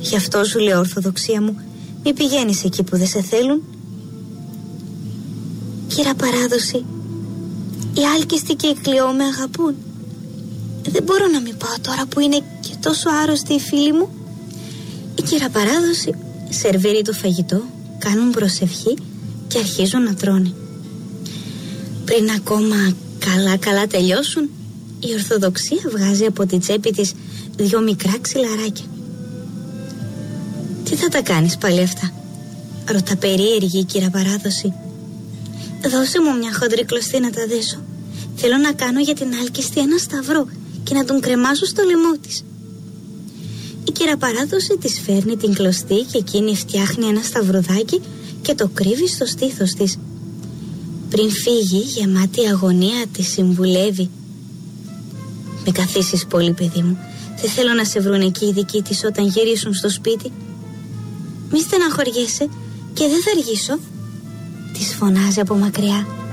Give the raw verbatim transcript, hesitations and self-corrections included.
Γι' αυτό σου λέω, Ορθοδοξία μου, μη πηγαίνεις εκεί που δεν σε θέλουν. Κύρα Παράδοση, οι άλκιστοι και οι Κλειό με αγαπούν. Δεν μπορώ να μην πάω τώρα που είναι και τόσο άρρωστοι οι φίλοι μου. Η Κύρα Παράδοση σερβίρει το φαγητό, κάνουν προσευχή και αρχίζουν να τρώνε. Πριν ακόμα καλά καλά τελειώσουν, η Ορθοδοξία βγάζει από την τσέπη της δυο μικρά ξυλαράκια. Τι θα τα κάνεις πάλι αυτά? Ρωτά περίεργη η Κύρα Παράδοση. Δώσε μου μια χοντρή κλωστή να τα δέσω. Θέλω να κάνω για την άλκιστη ένα σταυρό και να τον κρεμάσω στο λαιμό της. Η Κύρα Παράδοση της φέρνει την κλωστή και εκείνη φτιάχνει ένα σταυροδάκι και το κρύβει στο στήθος της. Πριν φύγει, γεμάτη αγωνία, τη συμβουλεύει. Με καθίσεις πολύ, παιδί μου. Δεν θέλω να σε βρουν εκεί οι δικοί της όταν γυρίσουν στο σπίτι. Μη στεναχωριέσαι και δεν θα αργήσω, της φωνάζει από μακριά.